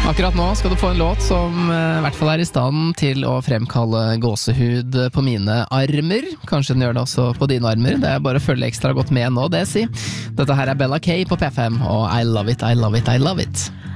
Akkurat nå skal du få en låt som I hvert fall I stand til å fremkalle gåsehud på mine armer. Kanskje den gjør det også på dine armer. Det bare å følge ekstra godt med nå, det si. Dette her Bella K på P5, og I love it, I love it, I love it.